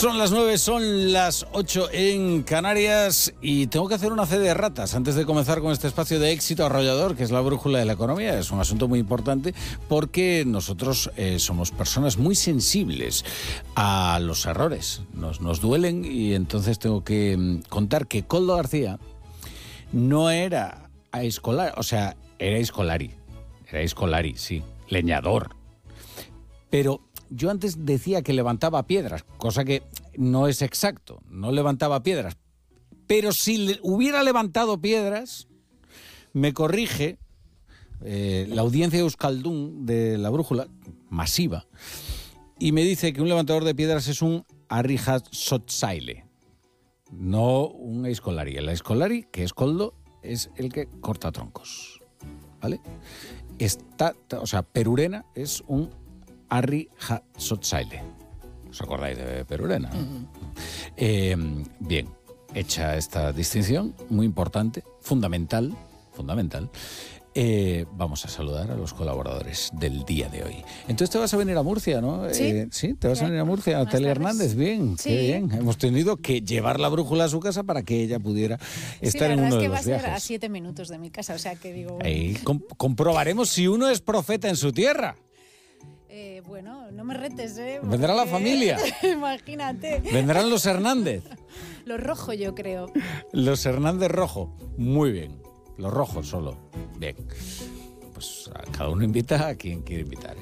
Son las 9, son las 8 en Canarias y tengo que hacer una fe de ratas antes de comenzar con este espacio de éxito arrollador que es la brújula de la economía. Es un asunto muy importante porque nosotros somos personas muy sensibles a los errores. Nos duelen y entonces tengo que contar que Koldo García no era escolar, o sea, era escolari, sí, leñador. Pero yo antes decía que levantaba piedras, cosa que no es exacto, no levantaba piedras. Pero si hubiera levantado piedras, me corrige la audiencia de Euskaldun de la brújula, masiva, y me dice que un levantador de piedras es un arrijasotzaile, no un escolari. El escolari, que es Koldo, es el que corta troncos, ¿vale? Perurena es un arrijasotzaile. ¿Os acordáis de Perurena? Uh-huh. Bien, hecha esta distinción, muy importante, fundamental, vamos a saludar a los colaboradores del día de hoy. Entonces te vas a venir a Murcia, ¿no? Sí, te vas a venir a Murcia, a Natalia Hernández. Bien, sí. Qué bien. Hemos tenido que llevar la brújula a su casa para que ella pudiera estar en uno de los viajes. La verdad es que va a ser a 7 minutos de mi casa, o sea que digo... Ahí comprobaremos si uno es profeta en su tierra. Bueno, no me retes, ¿Vendrá la familia? Imagínate. ¿Vendrán los Hernández? Los Rojo, yo creo. Los Hernández Rojo. Muy bien. Los Rojos solo. Bien. Pues cada uno invita a quien quiere invitar.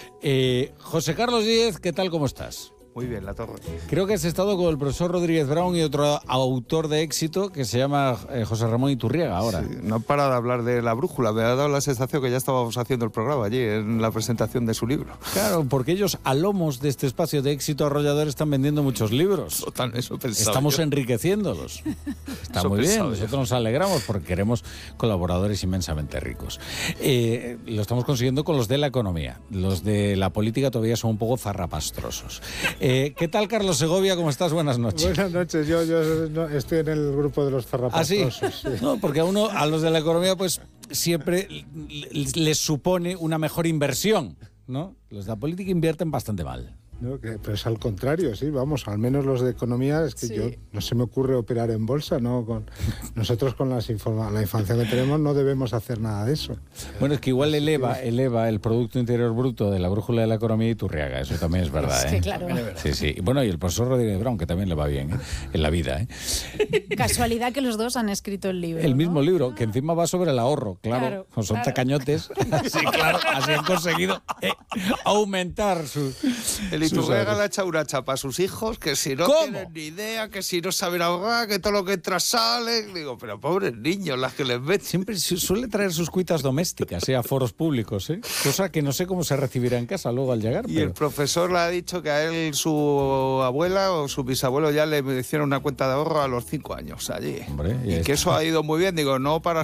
José Carlos Díez, ¿qué tal? ¿Cómo estás? Muy bien, La Torre. Creo que has estado con el profesor Rodríguez Brown y otro autor de éxito que se llama José Ramón Iturriaga ahora. Sí, no para de hablar de la brújula. Me ha dado la sensación que ya estábamos haciendo el programa allí en la presentación de su libro. Claro, porque ellos a lomos de este espacio de éxito arrollador están vendiendo muchos libros. Total, eso pensaba Estamos yo. enriqueciéndolos. Está eso muy bien, nosotros nos alegramos porque queremos colaboradores inmensamente ricos. Lo estamos consiguiendo con los de la economía. Los de la política todavía son un poco zarrapastrosos. ¿Qué tal, Carlos Segovia? ¿Cómo estás? Buenas noches. Buenas noches. Yo estoy en el grupo de los zarrapastrosos. ¿Ah, sí? Sí. No, porque a los de la economía, pues siempre les supone una mejor inversión, ¿no? Los de la política invierten bastante mal. No, pero es al contrario, sí, vamos, al menos los de economía, es que sí. Yo no se me ocurre operar en bolsa, ¿no? Nosotros con la información que tenemos no debemos hacer nada de eso. Bueno, es que igual eleva el Producto Interior Bruto de la brújula de la economía y Iturriaga, eso también es verdad, Sí, claro. Sí. Bueno, y el profesor Rodríguez Brown, que también le va bien, en la vida, Casualidad que los dos han escrito el libro. El mismo libro, que encima va sobre el ahorro, claro. Son tacañotes. Sí, claro, así han conseguido aumentar su... El Iturriaga le ha echado una chapa a sus hijos, que si no tienen ni idea, que si no saben ahorrar, que todo lo que entra sale. Digo, pero pobres niños, las que les ven. Siempre suele traer sus cuitas domésticas, a foros públicos, cosa que no sé cómo se recibirá en casa luego al llegar. Y el profesor le ha dicho que a él su abuela o su bisabuelo ya le hicieron una cuenta de ahorro a los 5 años allí. Hombre, y que eso ha ido muy bien. Digo, no para